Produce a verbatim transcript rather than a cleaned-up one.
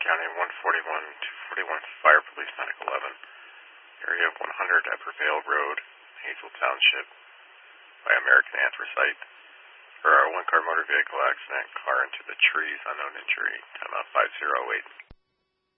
County, one forty-one, two forty-one Fire Police, Medic eleven. Area one hundred Upper Vale Road, Hazel Township, by American Anthracite. For our one-car motor vehicle accident, car into the trees, unknown injury, time out five zero eight.